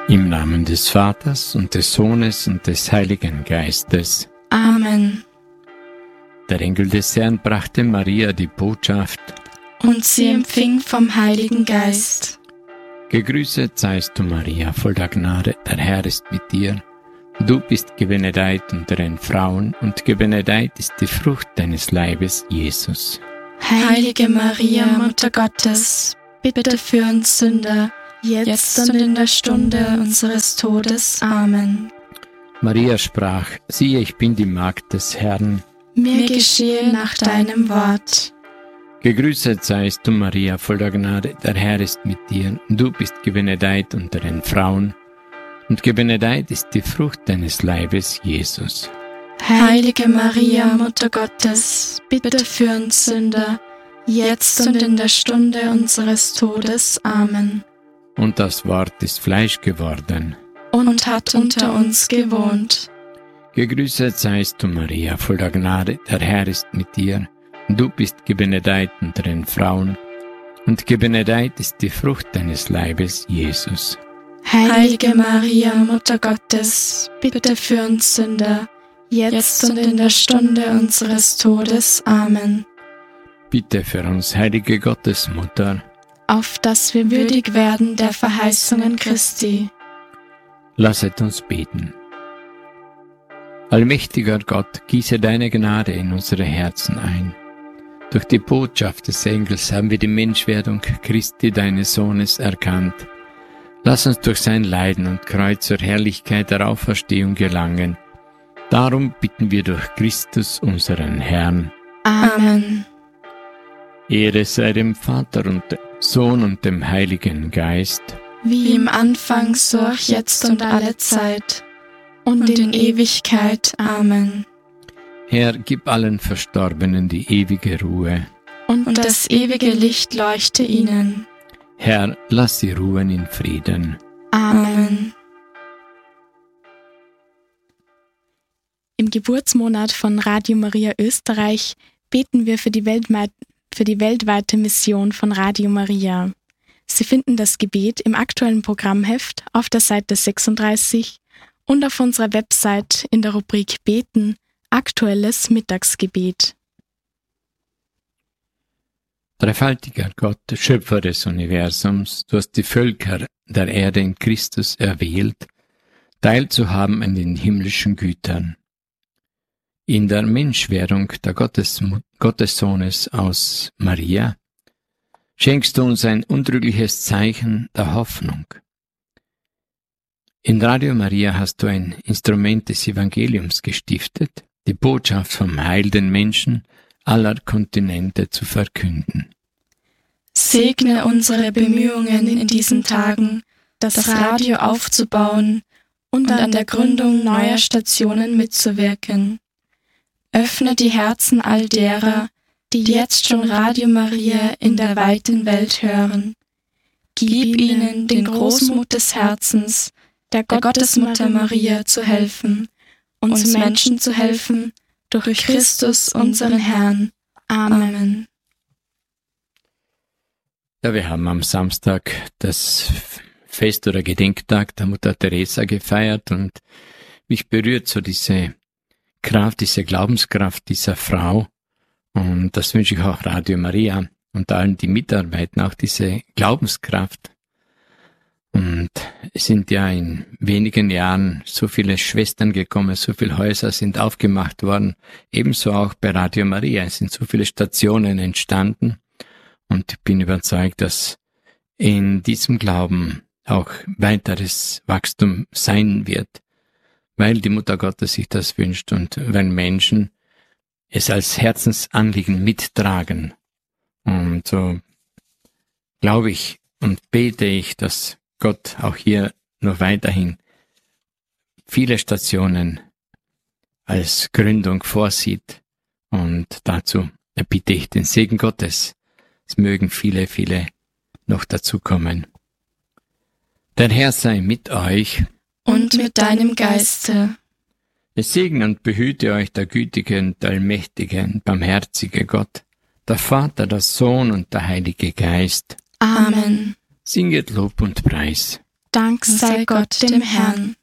Im Namen des Vaters und des Sohnes und des Heiligen Geistes. Amen. Der Engel des Herrn brachte Maria die Botschaft, und sie empfing vom Heiligen Geist. Gegrüßet seist du, Maria, voll der Gnade, der Herr ist mit dir. Du bist gebenedeit unter den Frauen, und gebenedeit ist die Frucht deines Leibes, Jesus. Heilige Maria, Mutter Gottes, bitte für uns Sünder, jetzt und in der Stunde unseres Todes. Amen. Maria sprach, siehe, ich bin die Magd des Herrn. Mir geschehe nach deinem Wort. Gegrüßet seist du, Maria, voll der Gnade, der Herr ist mit dir. Du bist gebenedeit unter den Frauen, und gebenedeit ist die Frucht deines Leibes, Jesus. Heilige Maria, Mutter Gottes, bitte für uns Sünder, jetzt und in der Stunde unseres Todes. Amen. Und das Wort ist Fleisch geworden und hat unter uns gewohnt. Gegrüßet seist du, Maria, voll der Gnade, der Herr ist mit dir. Du bist gebenedeit unter den Frauen, und gebenedeit ist die Frucht deines Leibes, Jesus. Heilige Maria, Mutter Gottes, bitte für uns Sünder, jetzt und in der Stunde unseres Todes. Amen. Bitte für uns, heilige Gottesmutter, auf dass wir würdig werden der Verheißungen Christi. Lasset uns beten. Allmächtiger Gott, gieße deine Gnade in unsere Herzen ein. Durch die Botschaft des Engels haben wir die Menschwerdung Christi, deines Sohnes, erkannt. Lass uns durch sein Leiden und Kreuz zur Herrlichkeit der Auferstehung gelangen. Darum bitten wir durch Christus, unseren Herrn. Amen. Ehre sei dem Vater und dem Sohn und dem Heiligen Geist. Wie im Anfang, so auch jetzt und alle Zeit und in Ewigkeit. Amen. Herr, gib allen Verstorbenen die ewige Ruhe. Und das ewige Licht leuchte ihnen. Herr, lass sie ruhen in Frieden. Amen. Im Geburtsmonat von Radio Maria Österreich beten wir für die weltweite Mission von Radio Maria. Sie finden das Gebet im aktuellen Programmheft auf der Seite 36 und auf unserer Website in der Rubrik Beten, Aktuelles Mittagsgebet. Dreifaltiger Gott, Schöpfer des Universums, du hast die Völker der Erde in Christus erwählt, teilzuhaben an den himmlischen Gütern. In der Menschwerdung der Gottessohnes aus Maria schenkst du uns ein untrügliches Zeichen der Hoffnung. In Radio Maria hast du ein Instrument des Evangeliums gestiftet, die Botschaft vom Heil den Menschen aller Kontinente zu verkünden. Segne unsere Bemühungen in diesen Tagen, das Radio aufzubauen und an der Gründung neuer Stationen mitzuwirken. Öffne die Herzen all derer, die jetzt schon Radio Maria in der weiten Welt hören. Gib ihnen den Großmut des Herzens, der Gottesmutter Maria zu helfen, uns Menschen zu helfen, durch Christus unseren Herrn. Amen. Ja, wir haben am Samstag das Fest oder Gedenktag der Mutter Teresa gefeiert und mich berührt so diese Kraft, diese Glaubenskraft dieser Frau. Und das wünsche ich auch Radio Maria und allen, die mitarbeiten, auch diese Glaubenskraft. Und es sind ja in wenigen Jahren so viele Schwestern gekommen, so viele Häuser sind aufgemacht worden, ebenso auch bei Radio Maria. Es sind so viele Stationen entstanden und ich bin überzeugt, dass in diesem Glauben auch weiteres Wachstum sein wird, weil die Mutter Gottes sich das wünscht und weil Menschen es als Herzensanliegen mittragen. Und so glaube ich und bete ich, dass Gott auch hier noch weiterhin viele Stationen als Gründung vorsieht. Und dazu bitte ich den Segen Gottes. Es mögen viele, viele noch dazukommen. Der Herr sei mit euch. Und mit deinem Geiste. Es segne und behüte euch der gütige und allmächtige und barmherzige Gott, der Vater, der Sohn und der Heilige Geist. Amen. Singet Lob und Preis. Dank sei Gott dem Herrn.